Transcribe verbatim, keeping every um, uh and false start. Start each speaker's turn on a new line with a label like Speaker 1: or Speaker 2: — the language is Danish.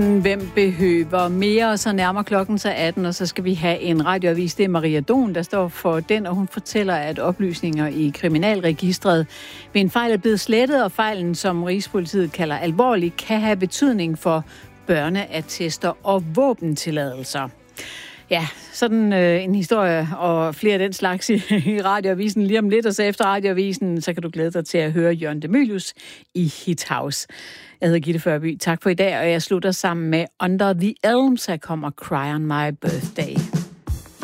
Speaker 1: Hvem behøver mere, og så nærmer klokken sig atten, og så skal vi have en radioavis. Det er Maria Don, der står for den, og hun fortæller, at oplysninger i kriminalregistret ved en fejl er blevet slettet, og fejlen, som Rigspolitiet kalder alvorlig, kan have betydning for børneattester og våbentilladelser. Ja, sådan øh, en historie og flere af den slags i, i radioavisen lige om lidt, og så efter radioavisen, så kan du glæde dig til at høre Jørgen de Mylius i Hit House. Jeg hedder Gitte Førby. Tak for i dag, og jeg slutter sammen med Under the Elms. Her kommer Cry on My Birthday.